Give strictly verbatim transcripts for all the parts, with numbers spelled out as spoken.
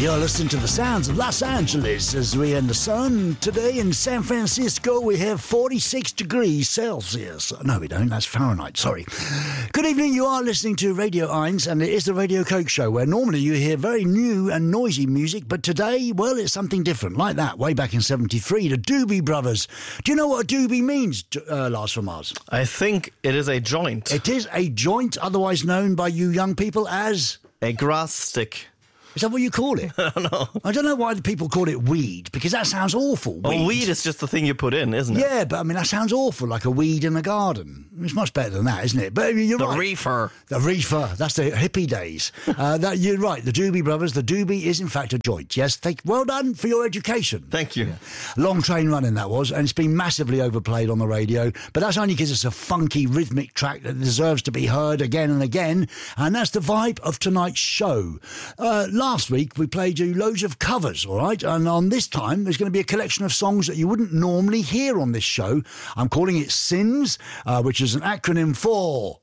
You're listening to the sounds of Los Angeles as we in the sun. Today in San Francisco, we have forty-six degrees Celsius. No, we don't. That's Fahrenheit. Sorry. Good evening. You are listening to Radio Eins, and it is the Radio Coke Show, where normally you hear very new and noisy music, but today, well, it's something different. Like that, way back in seventy-three, the Doobie Brothers. Do you know what a doobie means, uh, Lars from Mars? I think it is a joint. It is a joint, otherwise known by you young people as... a grass stick. Is that what you call it? I don't know. I don't know why the people call it weed, because that sounds awful. Weed. Oh, weed is just the thing you put in, isn't it? Yeah, but I mean, that sounds awful, like a weed in a garden. It's much better than that, isn't it? But you're the right. reefer. The reefer. That's the hippie days. uh, that, you're right. The Doobie Brothers. The doobie is, in fact, a joint. Yes, thank, well done for your education. Thank you. Yeah. Long train running that was, and it's been massively overplayed on the radio, but that's only because it's a funky, rhythmic track that deserves to be heard again and again, and that's the vibe of tonight's show. Uh, last week, we played you loads of covers, all right? And on this time, there's going to be a collection of songs that you wouldn't normally hear on this show. I'm calling it SINS, uh, which is an acronym for...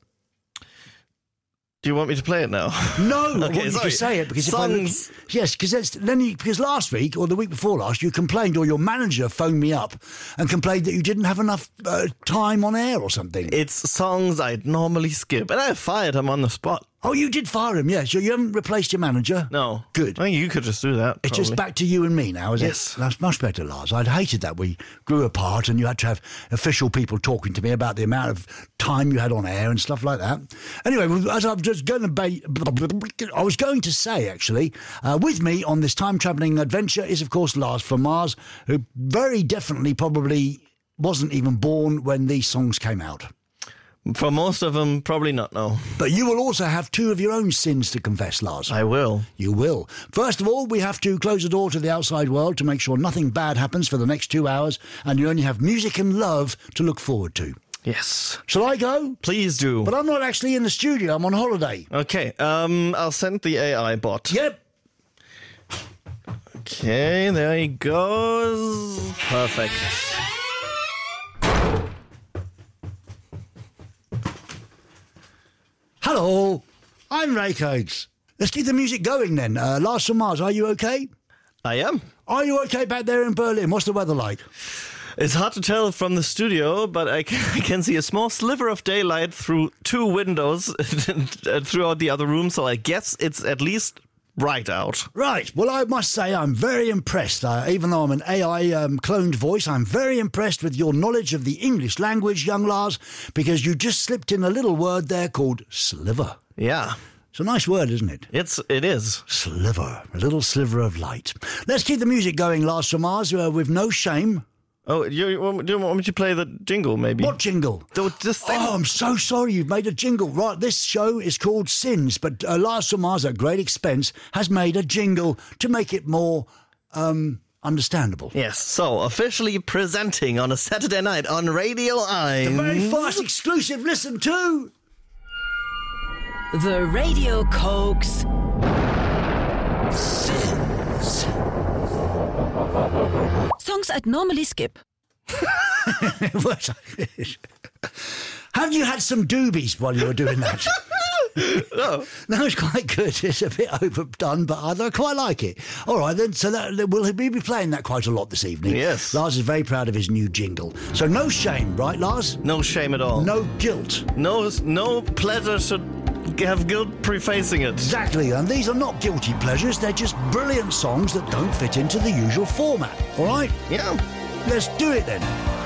Do you want me to play it now? No, I Okay, want you sorry. to say it because Songs. if I yes, because that's then you, because last week or the week before last you complained, or your manager phoned me up and complained that you didn't have enough uh, time on air or something. It's songs I'd normally skip, and I fired him on the spot. Oh, you did fire him, yeah. So you haven't replaced your manager? No. Good. I mean, you could just do that. It's just probably. back to you and me now, is Yes. it? That's much better, Lars. I'd hated that we grew apart and you had to have official people talking to me about the amount of time you had on air and stuff like that. Anyway, as I'm just going to ba- I was going to say, actually, uh, with me on this time-travelling adventure is, of course, Lars from Mars, who very definitely probably wasn't even born when these songs came out. For most of them, probably not, no. But you will also have two of your own sins to confess, Lars. I will. You will. First of all, we have to close the door to the outside world to make sure nothing bad happens for the next two hours, and you only have music and love to look forward to. Yes. Shall I go? Please do. But I'm not actually in the studio. I'm on holiday. Okay, um, I'll send the A I bot. Yep. Okay, there he goes. Perfect. Hello. I'm Ray Coates. Let's keep the music going then. Uh, Lars from Mars, are you okay? I am. Are you okay back there in Berlin? What's the weather like? It's hard to tell from the studio, but I can, I can see a small sliver of daylight through two windows throughout the other room, so I guess it's at least bright out. Right. Well, I must say I'm very impressed. Uh, even though I'm an A I um, cloned voice, I'm very impressed with your knowledge of the English language, young Lars, because you just slipped in a little word there called sliver. Yeah. It's a nice word, isn't it? It's, it is. Sliver. A little sliver of light. Let's keep the music going, Lars from Mars, uh, with no shame. Oh, you, you, do you want me to play the jingle, maybe? What jingle? The, the thing. Oh, I'm so sorry you've made a jingle. Right, this show is called Sins, but uh, Lars from Mars, at great expense, has made a jingle to make it more um, understandable. Yes, so officially presenting on a Saturday night on Radio Eins. The very first exclusive listen to... The Radio Cokes Sins. Songs I'd normally skip. Have you had some doobies while you were doing that? No. No, it's quite good. It's a bit overdone, but I quite like it. All right, then. So that, we'll be playing that quite a lot this evening. Yes. Lars is very proud of his new jingle. So no shame, right, Lars? No shame at all. No guilt. No, no pleasure should have guilt prefacing it. Exactly, and these are not guilty pleasures. They're just brilliant songs that don't fit into the usual format. All right? Yeah. Let's do it then.